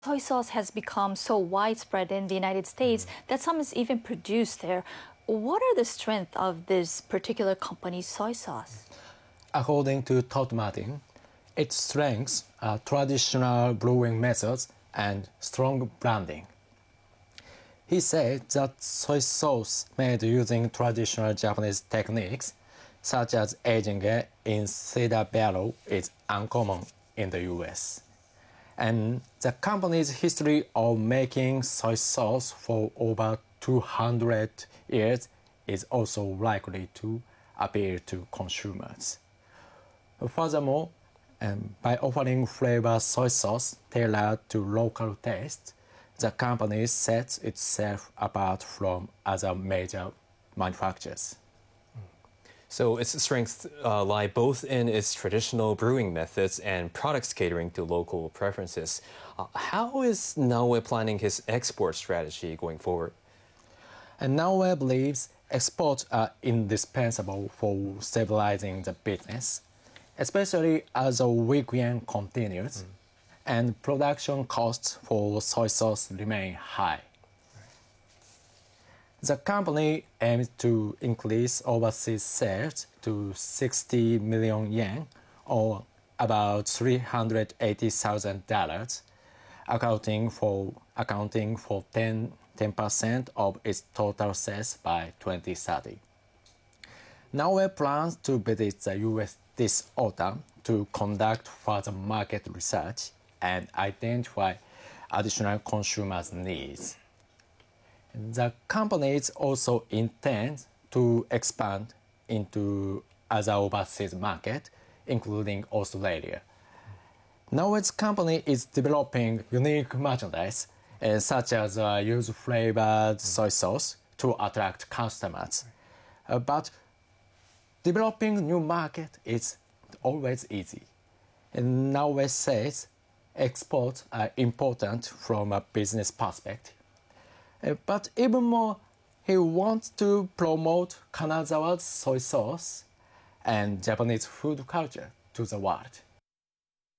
Soy sauce has become so widespread in the United States that some is even produced there. What are the strengths of this particular company's soy sauce? According to Todd Martin, its strengths are traditional brewing methods and strong branding. He said that soy sauce made using traditional Japanese techniques, such as aging it in cedar barrel, is uncommon in the US. And the company's history of making soy sauce for over 200 years is also likely to appeal to consumers. Furthermore, by offering flavored soy sauce tailored to local tastes, the company sets itself apart from other major manufacturers. So its strengths lie both in its traditional brewing methods and products catering to local preferences. How is Naoe planning his export strategy going forward? And Naoe believes exports are indispensable for stabilizing the business, especially as the weak yen continues and production costs for soy sauce remain high. The company aims to increase overseas sales to 60 million yen, or about $380,000, accounting for 10% of its total sales by 2030. Naoe plans to visit the US this autumn to conduct further market research and identify additional consumers' needs. The companies also intend to expand into other overseas markets, including Australia. Naoe's company is developing unique merchandise, such as used flavored soy sauce, to attract customers. But developing new market is always easy. And Naoe says exports are important from a business perspective. But even more, he wants to promote Kanazawa's soy sauce and Japanese food culture to the world.